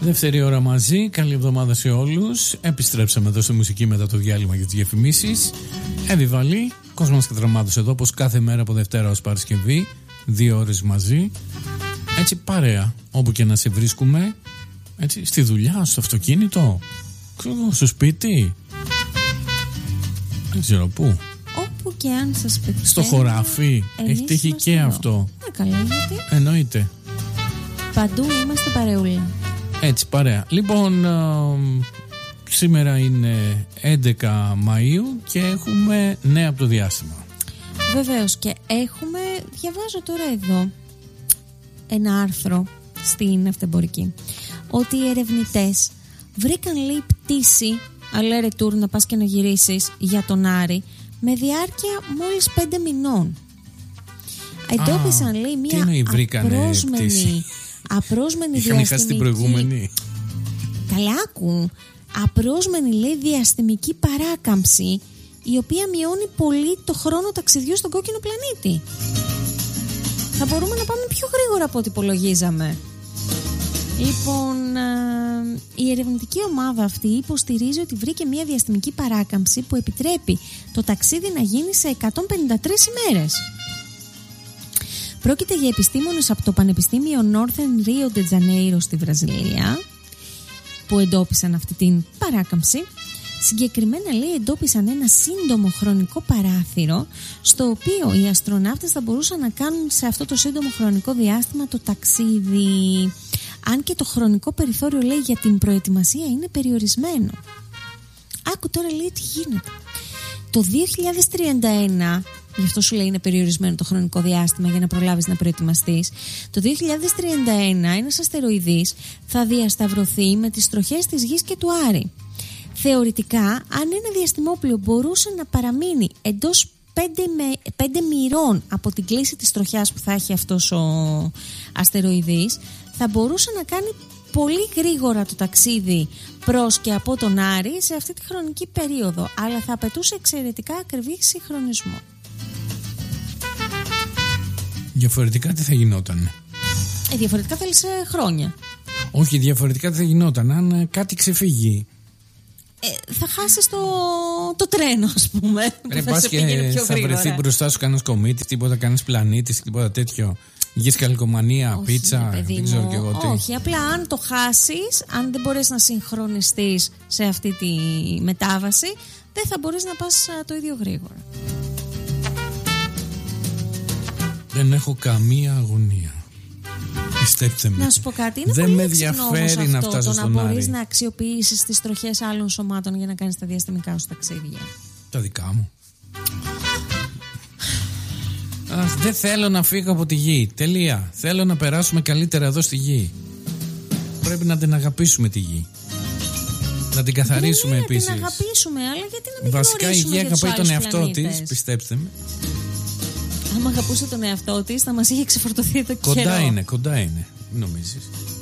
Δεύτερη ώρα μαζί, καλή εβδομάδα σε όλους. Επιστρέψαμε εδώ στη μουσική μετά το διάλειμμα για τις διαφημίσεις. Εβιβαλή, Κόσμος και Δραμάτος εδώ, όπως κάθε μέρα από Δευτέρα ως Παρασκευή, 2 ώρες μαζί. Έτσι παρέα, όπου και να σε βρίσκουμε. Έτσι, στη δουλειά, στο αυτοκίνητο, στο σπίτι. Δεν ξέρω πού. Όπου και αν σας πετυχαίνει. Στο χωράφι. Έχει τύχει και εδώ. Αυτό. Καλά, γιατί. Εννοείται. Παντού είμαστε παρεούλα. Έτσι, παρέα. Λοιπόν, σήμερα είναι 11 Μαΐου και έχουμε νέα από το διάστημα. Βεβαίως, και έχουμε, διαβάζω τώρα εδώ ένα άρθρο στην Αυτεμπορική, ότι οι ερευνητές βρήκαν, λέει, πτήση αλέ retour, να πας και να γυρίσεις, για τον Άρη με διάρκεια μόλις 5 μηνών. Εντόπισαν, λέει, μια απρόσμενη είχαμε χάσει την προηγούμενη. Καλάκου. Απρόσμενη, λέει, διαστημική παράκαμψη, η οποία μειώνει πολύ το χρόνο ταξιδιού στον κόκκινο πλανήτη. Θα μπορούμε να πάμε πιο γρήγορα από ό,τι υπολογίζαμε. Λοιπόν, η ερευνητική ομάδα αυτή υποστηρίζει ότι βρήκε μια διαστημική παράκαμψη που επιτρέπει το ταξίδι να γίνει σε 153 ημέρες. Πρόκειται για επιστήμονες από το Πανεπιστήμιο Northern Rio de Janeiro στη Βραζιλία που εντόπισαν αυτή την παράκαμψη. Συγκεκριμένα, λέει, εντόπισαν ένα σύντομο χρονικό παράθυρο στο οποίο οι αστροναύτες θα μπορούσαν να κάνουν σε αυτό το σύντομο χρονικό διάστημα το ταξίδι. Αν και το χρονικό περιθώριο, λέει, για την προετοιμασία είναι περιορισμένο. Άκου τώρα, λέει, τι γίνεται. Το 2031, γι' αυτό σου λέει είναι περιορισμένο το χρονικό διάστημα για να προλάβεις να προετοιμαστείς. Το 2031 ένας αστεροειδής θα διασταυρωθεί με τις τροχές της Γης και του Άρη. Θεωρητικά, αν ένα διαστημόπλοιο μπορούσε να παραμείνει εντός 5 μοιρών από την κλίση της τροχιάς που θα έχει αυτός ο αστεροειδής, θα μπορούσε να κάνει πολύ γρήγορα το ταξίδι προς και από τον Άρη σε αυτή τη χρονική περίοδο, αλλά θα απαιτούσε εξαιρετικά ακριβή συγχρονισμό. Διαφορετικά τι θα γινόταν? Διαφορετικά θέλει χρόνια. Όχι, διαφορετικά τι θα γινόταν αν κάτι ξεφύγει? Θα χάσεις το τρένο, ας πούμε. Πας και θα βρεθεί μπροστά σου κανένας κομίτης, τίποτα, κανένας πλανήτης, τίποτα τέτοιο. Γης καλκομανία, όχι, πίτσα, δεν ξέρω και εγώ τι. Όχι, απλά αν το χάσεις, αν δεν μπορείς να συγχρονιστείς σε αυτή τη μετάβαση, δεν θα μπορείς να πας το ίδιο γρήγορα. Δεν έχω καμία αγωνία. Πιστέψτε με. Να σου πω κάτι, είναι δεν πολύ με ενδιαφέρει να φτάσω στον Άρη. να μπορείς να αξιοποιήσεις τις τροχές άλλων σωμάτων για να κάνεις τα διαστημικά σου ταξίδια. Τα δικά μου. Δεν θέλω να φύγω από τη γη. Τελεία. Θέλω να περάσουμε καλύτερα εδώ στη γη. Πρέπει να την αγαπήσουμε τη γη. Να την καθαρίσουμε επίσης. Να την αγαπήσουμε, αλλά γιατί να μην βασικά η γη αγαπάει τον εαυτό της, πιστέψτε με. Άμα αγαπούσε τον εαυτό της, θα μας είχε ξεφορτωθεί το καιρό. Κοντά είναι, νομίζεις?